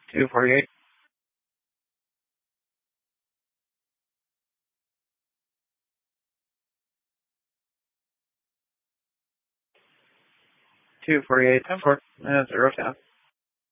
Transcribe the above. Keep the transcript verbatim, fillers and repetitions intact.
two forty-eight. two forty-eight, ten four, uh, zero ten.